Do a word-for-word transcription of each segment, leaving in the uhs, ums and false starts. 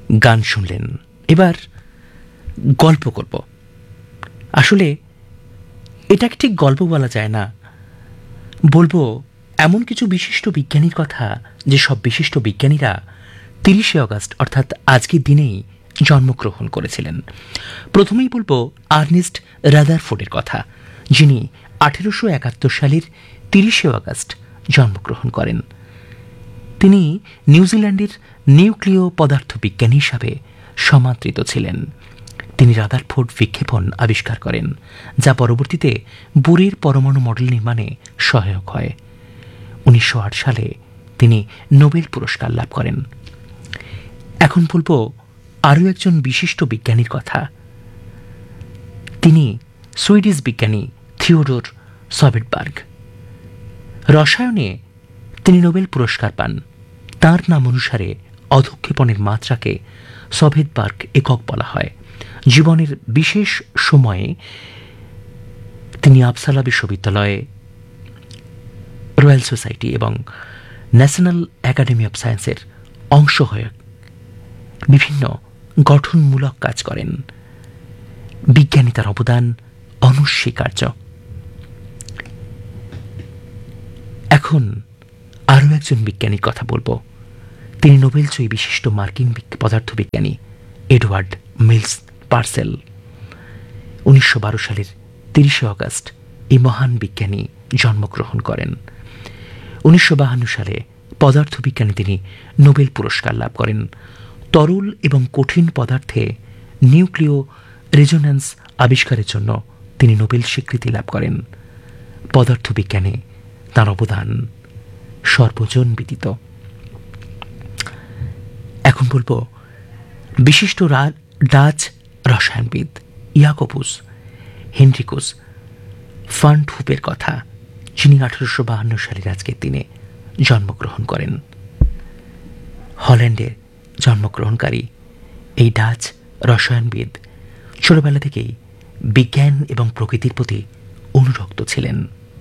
গান শুনলেন। এবার গল্প করব। আসলে এটাকে ঠিক গল্প বলা যায় না, বলবো এমন কিছু বিশিষ্ট বিজ্ঞানীর কথা যে সব বিশিষ্ট বিজ্ঞানীরা তিরিশে অগস্ট অর্থাৎ আজকের দিনেই জন্মগ্রহণ করেছিলেন। প্রথমেই বলবো আর্নেস্ট রাদারফোর্ডের কথা, যিনি আঠেরোশো একাত্তর সালের তিরিশে অগস্ট জন্মগ্রহণ করেন। তিনি নিউজিল্যান্ডের নিউক্লিয় পদার্থবিজ্ঞানী হিসাবে সমাদৃত ছিলেন। তিনি রাদারফোর্ড বিক্ষেপণ আবিষ্কার করেন, যা পরবর্তীতে বোরের পরমাণু মডেল নির্মাণে সহায়ক হয়। উনিশশো আট সালে তিনি নোবেল পুরস্কার লাভ করেন। এখন বলবো আরও একজন বিশিষ্ট বিজ্ঞানীর কথা। তিনি সুইডিশ বিজ্ঞানী থিওডোর সভেটবার্গ। রসায়নে তিনি নোবেল পুরস্কার পান। তাঁর নাম অনুসারে অধঃক্ষেপণের মাত্রাকে সভেটবার্গ একক বলা হয়। জীবনের বিশেষ সময়ে তিনি আপসালা বিশ্ববিদ্যালয়ে, রয়্যাল সোসাইটি এবং ন্যাশনাল একাডেমি অব সায়েন্সের অংশ হয়ে বিভিন্ন গঠনমূলক কাজ করেন। বিজ্ঞানী তার অবদান অনস্বীকার্য। এখন আরও একজন বিজ্ঞানীর কথা বলবো। তিনি নোবেলজয়ী বিশিষ্ট মার্কিন পদার্থবিজ্ঞানী এডওয়ার্ড মিলস পার্সেল। উনিশশো বারো সালের তিরিশে অগস্ট এই মহান বিজ্ঞানী জন্মগ্রহণ করেন। উনিশশো বাহান্ন সালে পদার্থবিজ্ঞানে তিনি নোবেল পুরস্কার লাভ করেন। তরল এবং কঠিন পদার্থে নিউক্লিয় রেজোন্যান্স আবিষ্কারের জন্য তিনি নোবেল স্বীকৃতি লাভ করেন। পদার্থবিজ্ঞানে তাঁর অবদান সর্বজন বিদিত। এখন বলবো বিশিষ্ট ডাচ রসায়নবিদ ইয়াকোবুস হেনরিকুস ফান হুপের কথা, যিনি আঠারোশো বাহান্ন সালের আজকের দিনে জন্মগ্রহণ করেন। হল্যান্ডে জন্মগ্রহণকারী এই ডাচ রসায়নবিদ ছোটবেলা থেকেই বিজ্ঞান এবং প্রকৃতির প্রতি অনুরক্ত ছিলেন।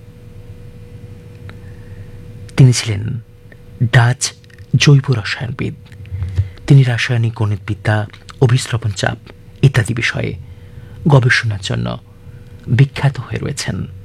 তিনি ছিলেন ডাচ জৈব রসায়নবিদ। তিনি রাসায়নিক গণিতবিদ্যা, অভিস্রবণ চাপ ইত্যাদি বিষয়ে গবেষণার জন্য বিখ্যাত হয়ে রয়েছেন।